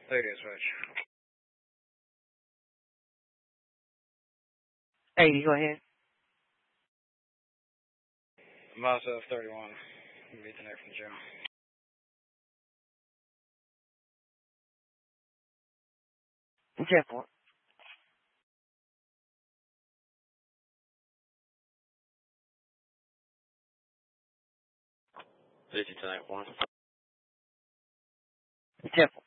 There it is, Rich. Hey, go ahead. Mazda 31. Meet the night from the jail. 10-4. Busy tonight, 1. 10-4.